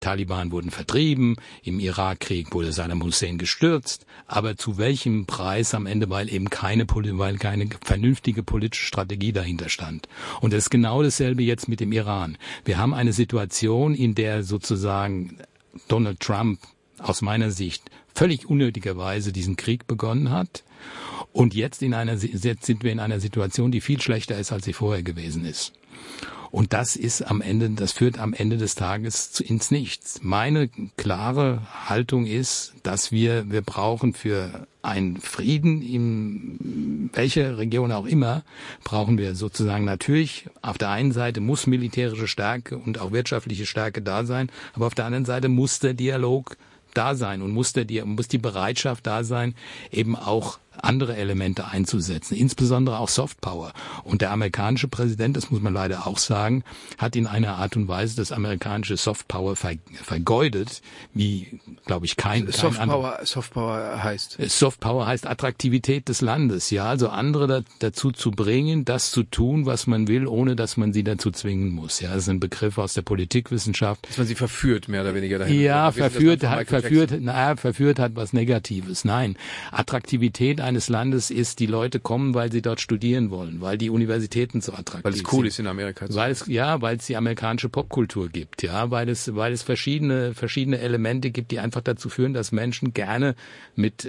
Taliban wurden vertrieben, im Irakkrieg wurde Saddam Hussein gestürzt, aber zu welchem Preis am Ende, weil keine vernünftige politische Strategie dahinter stand. Und das ist genau dasselbe jetzt mit dem Iran. Wir haben eine Situation, in der sozusagen Donald Trump aus meiner Sicht völlig unnötigerweise diesen Krieg begonnen hat. Und jetzt sind wir in einer Situation, die viel schlechter ist, als sie vorher gewesen ist. Und das führt am Ende des Tages ins Nichts. Meine klare Haltung ist, dass wir brauchen für einen Frieden in welcher Region auch immer, brauchen wir sozusagen natürlich, auf der einen Seite muss militärische Stärke und auch wirtschaftliche Stärke da sein, aber auf der anderen Seite muss der Dialog da sein und muss die Bereitschaft da sein, eben auch andere Elemente einzusetzen, insbesondere auch Softpower. Und der amerikanische Präsident, das muss man leider auch sagen, hat in einer Art und Weise das amerikanische Softpower vergeudet, wie, glaube ich, kein anderer. Softpower heißt? Softpower heißt Attraktivität des Landes, ja, also andere dazu zu bringen, das zu tun, was man will, ohne dass man sie dazu zwingen muss. Ja, das ist ein Begriff aus der Politikwissenschaft. Dass man sie verführt, mehr oder weniger dahin. Ja, verführt hat was Negatives. Nein, Attraktivität eines Landes ist, die Leute kommen, weil sie dort studieren wollen, weil die Universitäten so attraktiv sind. Weil es cool ist in Amerika. Weil es die amerikanische Popkultur gibt, ja, weil es verschiedene Elemente gibt, die einfach dazu führen, dass Menschen gerne mit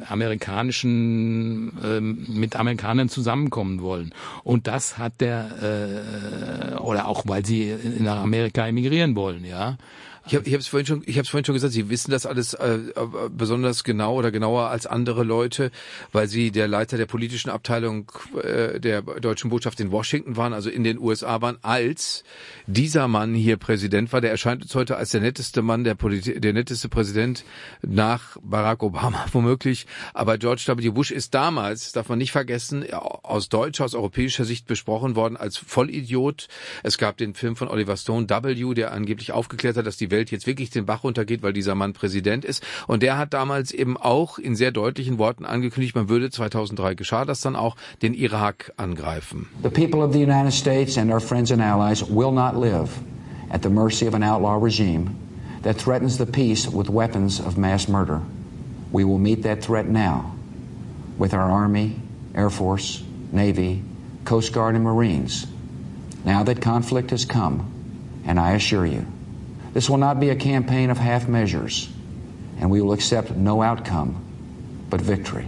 Amerikanern zusammenkommen wollen. Und das hat oder auch, weil sie nach Amerika emigrieren wollen, ja. Ich hab's vorhin schon gesagt, Sie wissen das alles besonders genau oder genauer als andere Leute, weil Sie der Leiter der politischen Abteilung der deutschen Botschaft in Washington waren, also in den USA waren, als dieser Mann hier Präsident war. Der erscheint uns heute als der netteste Mann, der netteste Präsident nach Barack Obama womöglich. Aber George W. Bush ist damals, darf man nicht vergessen, aus europäischer Sicht besprochen worden als Vollidiot. Es gab den Film von Oliver Stone, W., der angeblich aufgeklärt hat, dass die Welt jetzt wirklich den Bach runtergeht, weil dieser Mann Präsident ist. Und der hat damals eben auch in sehr deutlichen Worten angekündigt, man würde 2003 geschah das dann auch, den Irak angreifen. The people of the United States and our friends and allies will not live at the mercy of an outlaw regime that threatens the peace with weapons of mass murder. We will meet that threat now with our Army, Air Force, Navy, Coast Guard and Marines. Now that conflict has come, and I assure you, this will not be a campaign of half measures, and we will accept no outcome but victory.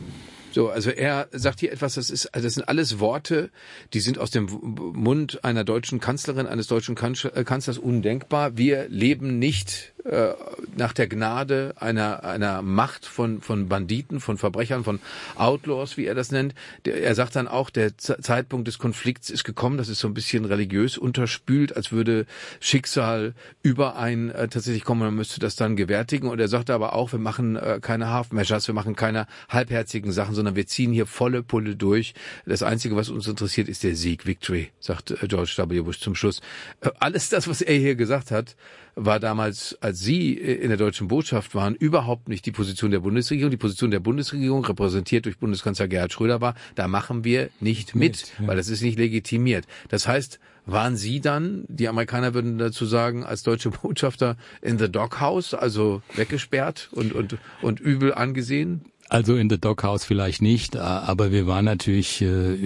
So, also er sagt hier etwas, das sind alles Worte, die sind aus dem Mund einer deutschen Kanzlerin, eines deutschen Kanzlers undenkbar. Wir leben nicht nach der Gnade einer Macht von Banditen, von Verbrechern, von Outlaws, wie er das nennt. Er sagt dann auch, der Zeitpunkt des Konflikts ist gekommen, das ist so ein bisschen religiös unterspült, als würde Schicksal über einen tatsächlich kommen, man müsste das dann gewärtigen. Und er sagt aber auch, wir machen keine Half Measures, wir machen keine halbherzigen Sachen, sondern wir ziehen hier volle Pulle durch. Das Einzige, was uns interessiert, ist der Sieg, Victory, sagt George W. Bush zum Schluss. Alles das, was er hier gesagt hat, war damals, als Sie in der deutschen Botschaft waren, überhaupt nicht die Position der Bundesregierung. Die Position der Bundesregierung, repräsentiert durch Bundeskanzler Gerhard Schröder, war, da machen wir nicht mit, weil das ist nicht legitimiert. Das heißt, waren Sie dann, die Amerikaner würden dazu sagen, als deutsche Botschafter in the doghouse, also weggesperrt und übel angesehen? Also in the doghouse vielleicht nicht, aber wir waren natürlich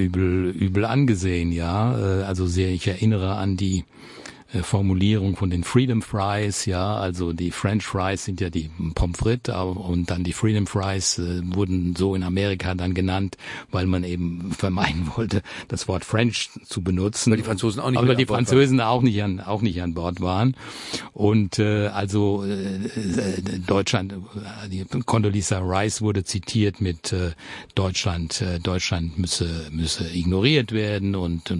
übel angesehen, ja. Also ich erinnere an die Formulierung von den Freedom Fries, ja, also die French Fries sind ja die Pommes frites und dann die Freedom Fries wurden so in Amerika dann genannt, weil man eben vermeiden wollte, das Wort French zu benutzen. Weil die Franzosen auch nicht aber die Franzosen auch nicht an Bord waren. Und Deutschland, die Condoleezza Rice wurde zitiert mit Deutschland müsse ignoriert werden und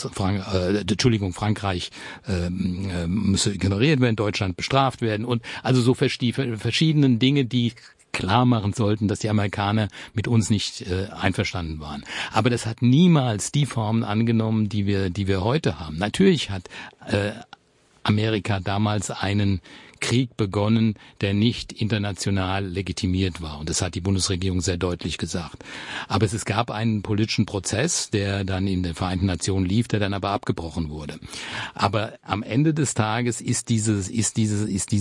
Frankreich müsse ignoriert werden, Deutschland bestraft werden und also so verschiedenen Dinge, die klar machen sollten, dass die Amerikaner mit uns nicht einverstanden waren. Aber das hat niemals die Formen angenommen, die wir heute haben. Natürlich hat Amerika damals einen Krieg begonnen, der nicht international legitimiert war. Und das hat die Bundesregierung sehr deutlich gesagt. Aber es gab einen politischen Prozess, der dann in den Vereinten Nationen lief, der dann aber abgebrochen wurde. Aber am Ende des Tages ist diese